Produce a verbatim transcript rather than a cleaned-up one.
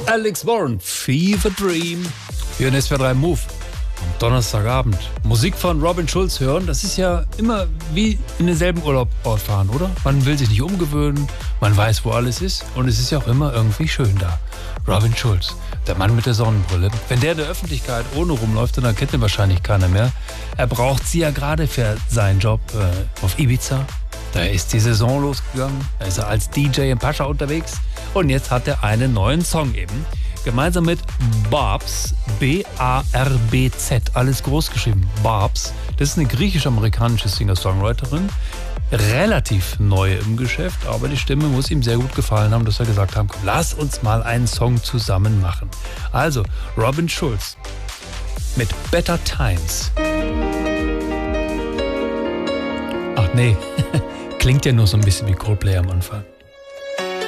Alex Warren, Fever Dream. Hier in S W R drei Move. Am Donnerstagabend. Musik von Robin Schulz hören, das ist ja immer wie in denselben Urlaubort fahren, oder? Man will sich nicht umgewöhnen, man weiß, wo alles ist und es ist ja auch immer irgendwie schön da. Robin Schulz, der Mann mit der Sonnenbrille. Wenn der in der Öffentlichkeit ohne rumläuft, dann kennt ihn wahrscheinlich keiner mehr. Er braucht sie ja gerade für seinen Job äh, auf Ibiza. Da ist die Saison losgegangen, da ist er als D J in Pascha unterwegs und jetzt hat er einen neuen Song eben. Gemeinsam mit Barbz, B A R B Z, alles groß geschrieben, Barbz. Das ist eine griechisch-amerikanische Singer-Songwriterin, relativ neu im Geschäft, aber die Stimme muss ihm sehr gut gefallen haben, dass er gesagt hat, komm, lass uns mal einen Song zusammen machen. Also, Robin Schulz mit Better Times. Ach nee, klingt ja nur so ein bisschen wie Coldplay am Anfang.